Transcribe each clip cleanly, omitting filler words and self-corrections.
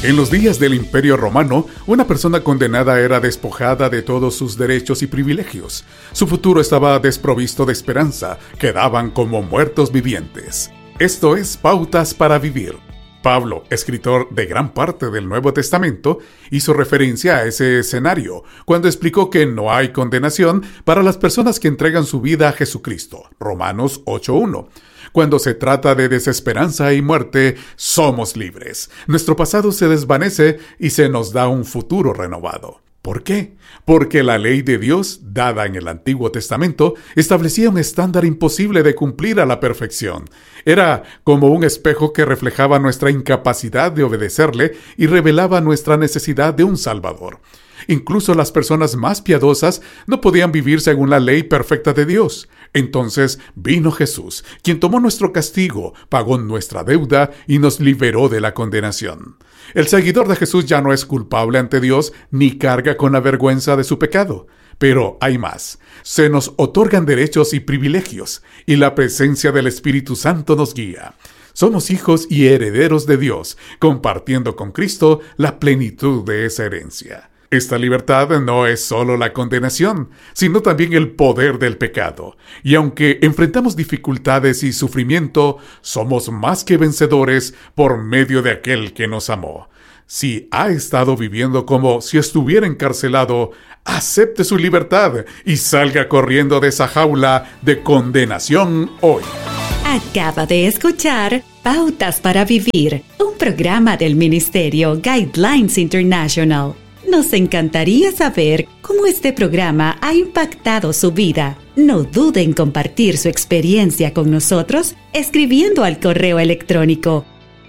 En los días del Imperio Romano, una persona condenada era despojada de todos sus derechos y privilegios. Su futuro estaba desprovisto de esperanza, quedaban como muertos vivientes. Esto es Pautas para Vivir. Pablo, escritor de gran parte del Nuevo Testamento, hizo referencia a ese escenario cuando explicó que no hay condenación para las personas que entregan su vida a Jesucristo. Romanos 8:1. Cuando se trata de desesperanza y muerte, somos libres. Nuestro pasado se desvanece y se nos da un futuro renovado. ¿Por qué? Porque la ley de Dios, dada en el Antiguo Testamento, establecía un estándar imposible de cumplir a la perfección. Era como un espejo que reflejaba nuestra incapacidad de obedecerle y revelaba nuestra necesidad de un Salvador. Incluso las personas más piadosas no podían vivir según la ley perfecta de Dios. Entonces vino Jesús, quien tomó nuestro castigo, pagó nuestra deuda y nos liberó de la condenación. El seguidor de Jesús ya no es culpable ante Dios ni carga con la vergüenza de su pecado. Pero hay más. Se nos otorgan derechos y privilegios, y la presencia del Espíritu Santo nos guía. Somos hijos y herederos de Dios, compartiendo con Cristo la plenitud de esa herencia. Esta libertad no es solo la condenación, sino también el poder del pecado. Y aunque enfrentamos dificultades y sufrimiento, somos más que vencedores por medio de aquel que nos amó. Si ha estado viviendo como si estuviera encarcelado, acepte su libertad y salga corriendo de esa jaula de condenación hoy. Acaba de escuchar Pautas para Vivir, un programa del Ministerio Guidelines International. Nos encantaría saber cómo este programa ha impactado su vida. No dude en compartir su experiencia con nosotros escribiendo al correo electrónico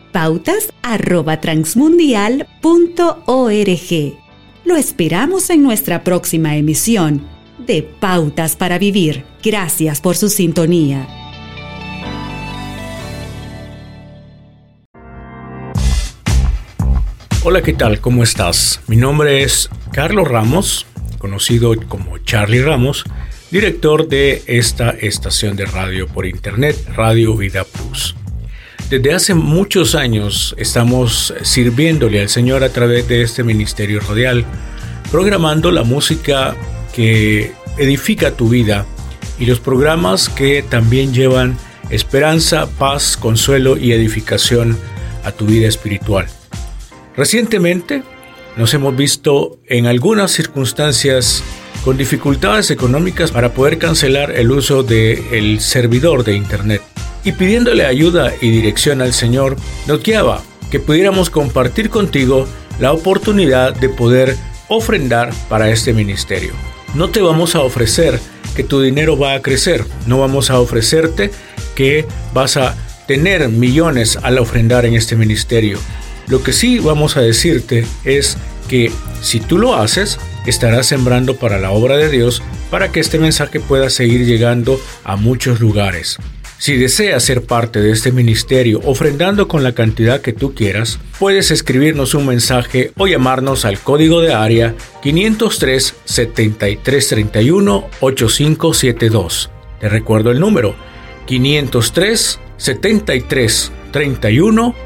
pautas@transmundial.org. Lo esperamos en nuestra próxima emisión de Pautas para Vivir. Gracias por su sintonía. Hola, ¿qué tal? ¿Cómo estás? Mi nombre es Carlos Ramos, conocido como Charlie Ramos, director de esta estación de radio por internet, Radio Vida Plus. Desde hace muchos años estamos sirviéndole al Señor a través de este ministerio radial, programando la música que edifica tu vida y los programas que también llevan esperanza, paz, consuelo y edificación a tu vida espiritual. Recientemente nos hemos visto en algunas circunstancias con dificultades económicas para poder cancelar el uso del servidor de internet, y pidiéndole ayuda y dirección al Señor nos guiaba que pudiéramos compartir contigo la oportunidad de poder ofrendar para este ministerio. No te vamos a ofrecer que tu dinero va a crecer, no vamos a ofrecerte que vas a tener millones al ofrendar en este ministerio. Lo que sí vamos a decirte es que si tú lo haces, estarás sembrando para la obra de Dios para que este mensaje pueda seguir llegando a muchos lugares. Si deseas ser parte de este ministerio ofrendando con la cantidad que tú quieras, puedes escribirnos un mensaje o llamarnos al código de área 503 7331 8572. Te recuerdo el número 503 7331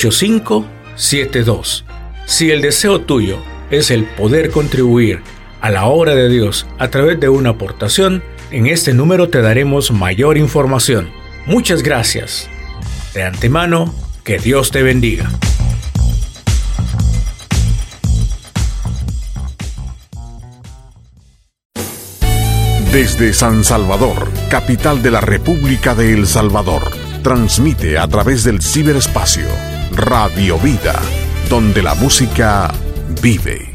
8572. Si el deseo tuyo es el poder contribuir a la obra de Dios a través de una aportación, en este número te daremos mayor información. Muchas gracias. De antemano, que Dios te bendiga. Desde San Salvador, capital de la República de El Salvador, transmite a través del ciberespacio Radio Vida, donde la música vive.